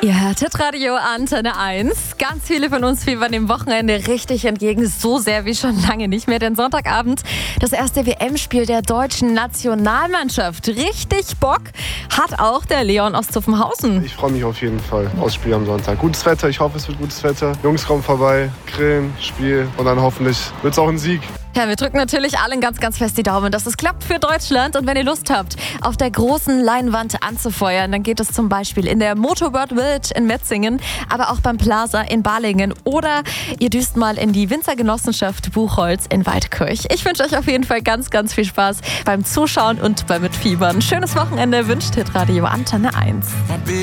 Ihr hört Hitradio Antenne 1. Ganz viele von uns fiebern dem Wochenende richtig entgegen, so sehr wie schon lange nicht mehr. Denn Sonntagabend das erste WM-Spiel der deutschen Nationalmannschaft. Richtig Bock hat auch der Leon aus Zuffenhausen. Ich freue mich auf jeden Fall aufs Spiel am Sonntag. Gutes Wetter, ich hoffe, es wird gutes Wetter. Jungs kommen vorbei, grillen, Spiel und dann hoffentlich wird es auch ein Sieg. Ja, wir drücken natürlich allen ganz, ganz fest die Daumen, dass es klappt für Deutschland. Und wenn ihr Lust habt, auf der großen Leinwand anzufeuern, dann geht es zum Beispiel in der Motorbird Village in Metzingen, aber auch beim Plaza in Balingen. Oder ihr düst mal in die Winzergenossenschaft Buchholz in Waldkirch. Ich wünsche euch auf jeden Fall ganz, ganz viel Spaß beim Zuschauen und beim Mitfiebern. Schönes Wochenende wünscht Hitradio Antenne 1.